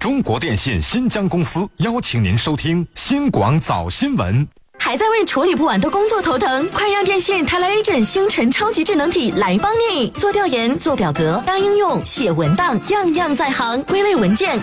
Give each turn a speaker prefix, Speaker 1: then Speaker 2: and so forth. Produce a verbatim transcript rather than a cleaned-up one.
Speaker 1: 中国电信新疆公司邀请您收听新广早新闻。
Speaker 2: 还在为处理不完的工作头疼？快让电信 Telegent 星辰超级智能体来帮你！做调研、做表格、搭应用、写文档，样样在行；归类文件、